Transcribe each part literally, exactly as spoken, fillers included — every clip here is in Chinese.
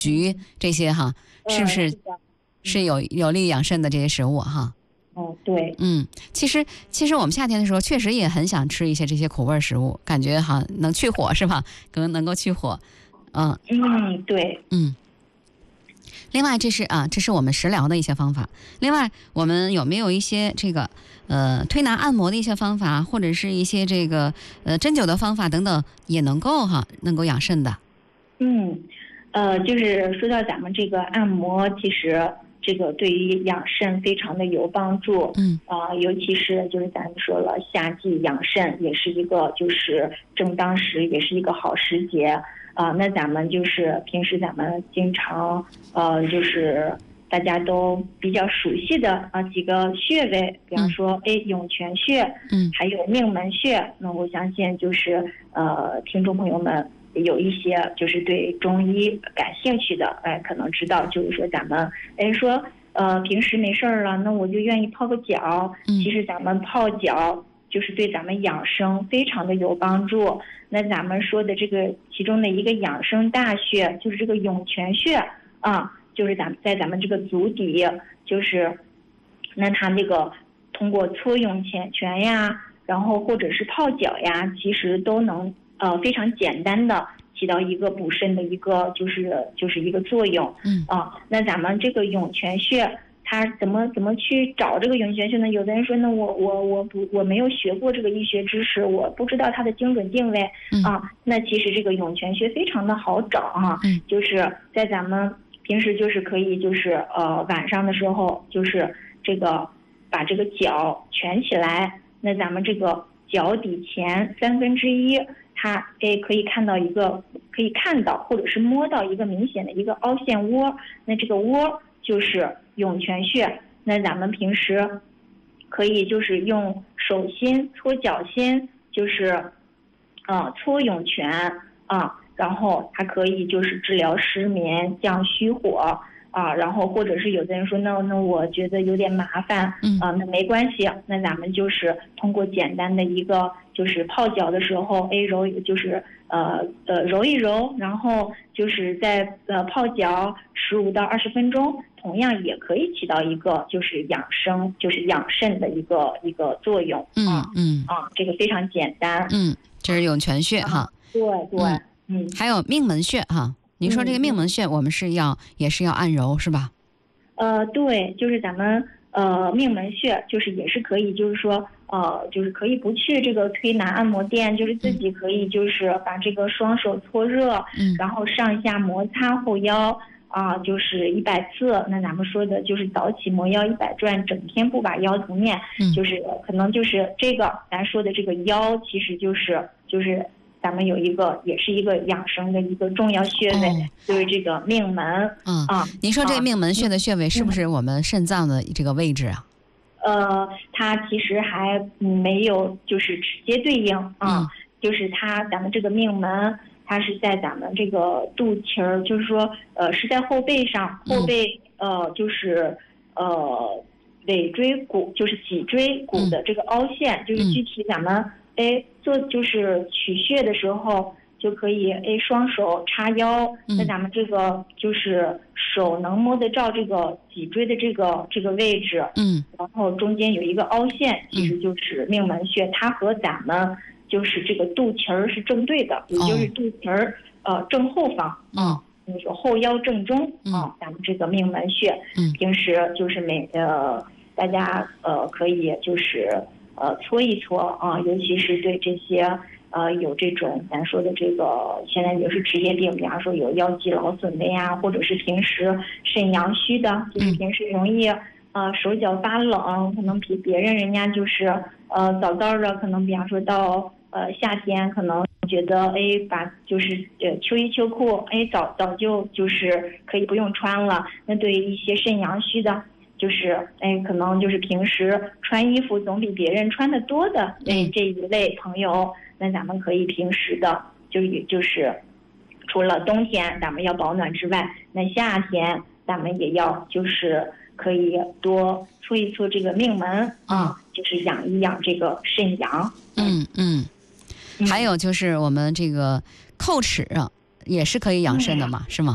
菊这些哈，是不是、 呃、是, 是有有利养肾的这些食物哈？ 哦，对， 嗯，其实其实我们夏天的时候确实也很想吃一些这些苦味食物，感觉哈能去火是吧？可能能够去火，嗯嗯，对， 嗯。另外，这是啊，这是我们食疗的一些方法。另外，我们有没有一些这个呃推拿按摩的一些方法，或者是一些这个呃针灸的方法等等，也能够哈能够养肾的？ 嗯，呃，就是说到咱们这个按摩，其实这个对于养肾非常的有帮助。 嗯啊、呃，尤其是就是咱们说了，夏季养肾也是一个就是正当时，也是一个好时节。啊、呃，那咱们就是平时咱们经常呃，就是大家都比较熟悉的啊几个穴位，比方说哎涌泉穴， 嗯， 还有命门穴。那我相信就是呃听众朋友们有一些就是对中医感兴趣的，哎，可能知道就是说咱们哎说呃平时没事儿了，那我就愿意泡个脚。其实咱们泡脚就是对咱们养生非常的有帮助。那咱们说的这个其中的一个养生大穴就是这个涌泉穴啊，就是咱在咱们这个足底，就是那它这个通过搓涌泉泉呀，然后或者是泡脚呀，其实都能呃非常简单的起到一个补肾的一个就是就是一个作用。 嗯啊，那咱们这个涌泉穴他怎么怎么去找这个涌泉穴呢？有的人说呢，我我我不我没有学过这个医学知识，我不知道它的精准定位、 嗯、 啊。那其实这个涌泉穴非常的好找哈、啊嗯， 就是在咱们平时就是可以就是呃晚上的时候就是这个把这个脚蜷起来，那咱们这个脚底前三分之一，它诶可以看到一个可以看到或者是摸到一个明显的一个凹陷窝，那这个窝就是涌泉穴。那咱们平时可以就是用手心搓脚心，就是呃搓涌泉啊，然后还可以就是治疗失眠、降虚火啊，然后或者是有的人说那那我觉得有点麻烦啊，那没关系，那咱们就是通过简单的一个就是泡脚的时候，哎揉就是呃呃揉一揉，然后就是在呃泡脚十五到二十分钟，同样也可以起到一个就是养生就是养肾的一个一个作用。 嗯嗯啊，这个非常简单。 嗯，这是涌泉穴哈。 对对，嗯， 还有命门穴哈。您说这个命门穴，我们是要、嗯、也是要按揉是吧？ 呃，对，就是咱们呃命门穴，就是也是可以，就是说呃，就是可以不去这个推拿按摩店，就是自己可以就是把这个双手搓热， 嗯， 然后上下摩擦后腰啊、呃，就是一百次。那咱们说的就是早起磨腰一百转，整天不把腰疼念， 嗯， 就是可能就是这个咱说的这个腰，其实就是就是。咱们有一个也是一个养生的一个重要穴位、哦、就是这个命门。 嗯啊，您说这个命门穴的穴位是不是我们肾脏的这个位置啊？ 呃，它其实还没有就是直接对应啊、嗯，就是它咱们这个命门，它是在咱们这个肚脐儿，就是说呃是在后背上，后背、嗯、呃就是呃尾椎骨，就是脊椎骨的这个凹陷，嗯、就是具体咱们。哎，做就是取穴的时候就可以哎双手叉腰， 嗯、 那咱们这个就是手能摸得着这个脊椎的这个这个位置， 嗯， 然后中间有一个凹陷，其实就是命门穴，它和咱们就是这个肚脐儿是正对的， 哦、 也就是肚脐儿呃正后方啊，那个后腰正中啊、 嗯， 咱们这个命门穴， 嗯， 平时就是每呃大家呃可以就是。呃，搓一搓啊，尤其是对这些呃有这种咱说的这个现在也是职业病，比方说有腰肌劳损的呀，或者是平时肾阳虚的，就是平时容易呃手脚发冷，可能比别人人家就是呃早早的，可能比方说到呃夏天，可能觉得哎把就是呃秋衣秋裤哎早早就就是可以不用穿了，那对于一些肾阳虚的。就是哎，可能就是平时穿衣服总比别人穿的多的哎这一类朋友，那咱们可以平时的，就也就是除了冬天咱们要保暖之外，那夏天咱们也要就是可以多搓一搓这个命门啊，就是养一养这个肾阳。 嗯嗯，还有就是我们这个叩齿啊，也是可以养肾的嘛，嗯、是吗？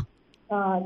呃。